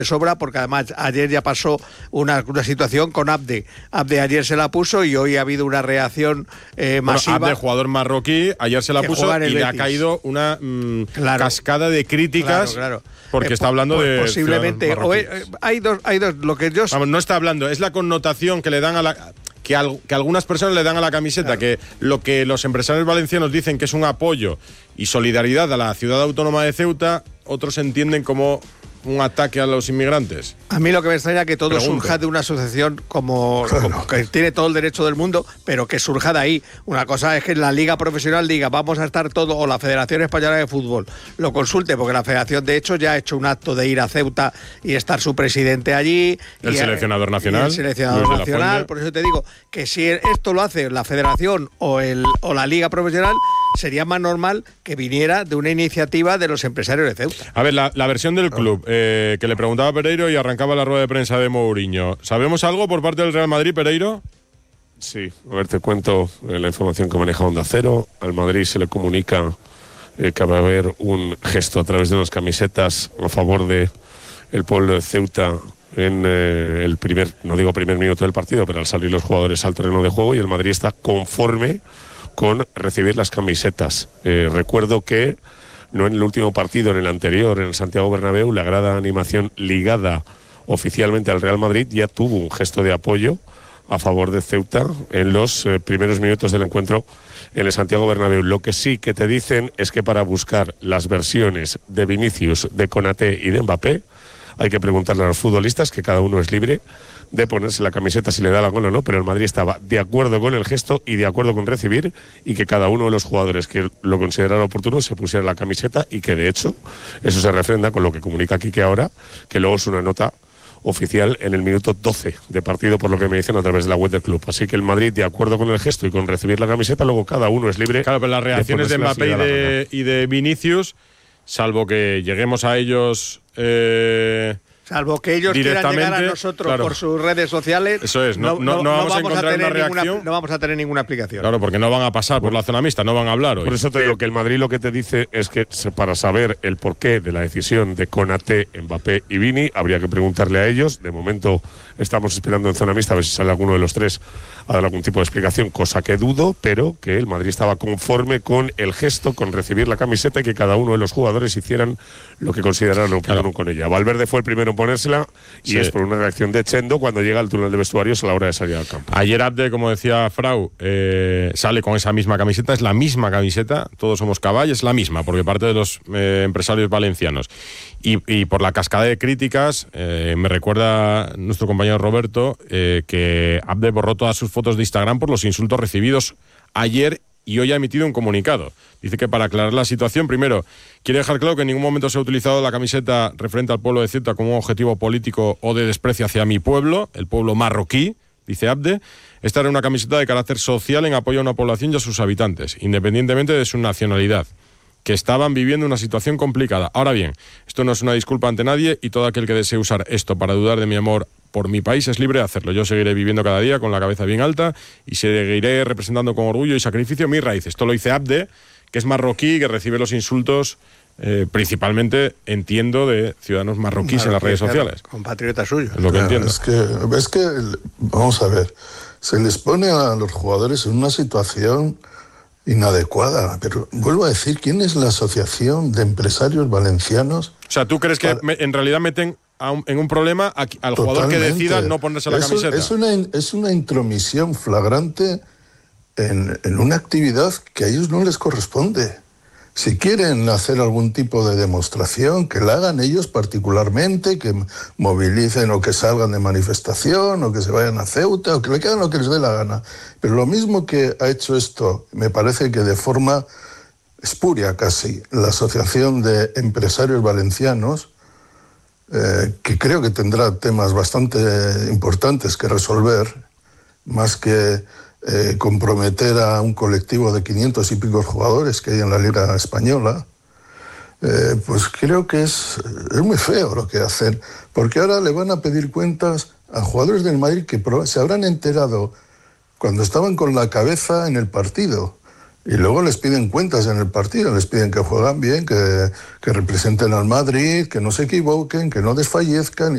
sobra, porque además ayer ya pasó una situación con Abde. Abde ayer se la puso y hoy ha habido una reacción masiva. Abde, jugador marroquí, ayer se la puso y le ha caído una cascada de críticas. Claro. Porque está hablando de posiblemente hay dos lo que yo no está hablando, es la connotación que le dan a la que algunas personas le dan a la camiseta, que lo que los empresarios valencianos dicen que es un apoyo y solidaridad a la ciudad autónoma de Ceuta, otros entienden como un ataque a los inmigrantes. A mí lo que me extraña es que todo surja de una asociación como que tiene todo el derecho del mundo, pero que surja de ahí. Una cosa es que la liga profesional diga vamos a estar todo, o la Federación Española de Fútbol lo consulte, porque la Federación de hecho ya ha hecho un acto de ir a Ceuta y estar su presidente allí. El seleccionador nacional. Por eso te digo que si esto lo hace la Federación o la liga profesional, sería más normal que viniera de una iniciativa de los empresarios de Ceuta. A ver, la versión del club, que le preguntaba a Pereiro y arrancaba la rueda de prensa de Mourinho. ¿Sabemos algo por parte del Real Madrid, Pereiro? Sí, a ver, te cuento la información que maneja Onda Cero. Al Madrid se le comunica que va a haber un gesto a través de unas camisetas a favor de el pueblo de Ceuta en el primer minuto del partido, pero al salir los jugadores al terreno de juego, y el Madrid está conforme con recibir las camisetas. Recuerdo que no en el último partido, en el anterior, en el Santiago Bernabéu, la grada de animación ligada oficialmente al Real Madrid ya tuvo un gesto de apoyo a favor de Ceuta en los primeros minutos del encuentro en el Santiago Bernabéu. Lo que sí que te dicen es que para buscar las versiones de Vinicius, de Konaté y de Mbappé, hay que preguntarle a los futbolistas, que cada uno es libre de ponerse la camiseta si le da la gana o no, pero el Madrid estaba de acuerdo con el gesto y de acuerdo con recibir, y que cada uno de los jugadores que lo considerara oportuno se pusiera la camiseta, y que de hecho eso se refrenda con lo que comunica Quique ahora, que luego es una nota oficial en el minuto 12 de partido, por lo que me dicen a través de la web del club. Así que el Madrid de acuerdo con el gesto y con recibir la camiseta, luego cada uno es libre. Claro, pero las reacciones de Mbappé y de Vinicius, salvo que lleguemos a ellos salvo que ellos quieran llegar a nosotros por sus redes sociales. Eso es, no vamos a encontrar una reacción. No vamos a tener ninguna explicación. Claro, porque no van a pasar por la zona mixta, no van a hablar hoy. Por eso te digo que el Madrid lo que te dice es que para saber el porqué de la decisión de Konaté, Mbappé y Vini, habría que preguntarle a ellos. De momento estamos esperando en zona mixta a ver si sale alguno de los tres a dar algún tipo de explicación, cosa que dudo, pero que el Madrid estaba conforme con el gesto, con recibir la camiseta, y que cada uno de los jugadores hicieran lo que consideraran oportuno con ella. Valverde fue el primero en ponérsela, y es por una reacción de Chendo cuando llega al túnel de vestuarios a la hora de salir al campo. Ayer Abde, como decía Frau, sale con esa misma camiseta, es la misma camiseta, todos somos caballos, es la misma, porque parte de los empresarios valencianos. Y por la cascada de críticas, me recuerda nuestro compañero Roberto que Abde borró todas sus fotos de Instagram por los insultos recibidos ayer, y hoy ha emitido un comunicado. Dice que para aclarar la situación, primero, quiere dejar claro que en ningún momento se ha utilizado la camiseta referente al pueblo de Ceuta como un objetivo político o de desprecio hacia mi pueblo, el pueblo marroquí, dice Abde. Esta era una camiseta de carácter social en apoyo a una población y a sus habitantes, independientemente de su nacionalidad, que estaban viviendo una situación complicada. Ahora bien, esto no es una disculpa ante nadie, y todo aquel que desee usar esto para dudar de mi amor por mi país es libre de hacerlo. Yo seguiré viviendo cada día con la cabeza bien alta y seguiré representando con orgullo y sacrificio mis raíces. Esto lo dice Abde, que es marroquí, que recibe los insultos principalmente, entiendo, de ciudadanos marroquíes en las redes sociales. Compatriota suyo. Es lo que entiendo. Es que, vamos a ver, se les pone a los jugadores en una situación inadecuada, pero vuelvo a decir, ¿quién es la Asociación de Empresarios Valencianos? O sea, ¿tú crees que en realidad meten en un problema al jugador que decida no ponerse la camiseta? Es una intromisión flagrante en una actividad que a ellos no les corresponde. Si quieren hacer algún tipo de demostración, que la hagan ellos particularmente, que movilicen o que salgan de manifestación o que se vayan a Ceuta o que le hagan lo que les dé la gana. Pero lo mismo que ha hecho esto, me parece que de forma espuria casi, la Asociación de Empresarios Valencianos, que creo que tendrá temas bastante importantes que resolver, más que comprometer a un colectivo de 500 y pico jugadores que hay en la Liga Española, pues creo que es muy feo lo que hacen, porque ahora le van a pedir cuentas a jugadores del Madrid que se habrán enterado cuando estaban con la cabeza en el partido, y luego les piden cuentas en el partido, les piden que juegan bien, que representen al Madrid, que no se equivoquen, que no desfallezcan.